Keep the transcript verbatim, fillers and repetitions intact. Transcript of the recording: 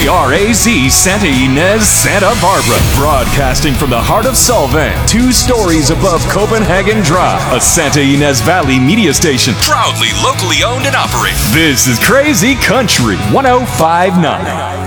K R A Z Santa Ynez, Santa Barbara. Broadcasting from the heart of Solvang, two stories above Copenhagen Drive. A Santa Ynez Valley media station. Proudly locally owned and operated. This is Crazy Country one oh five point nine.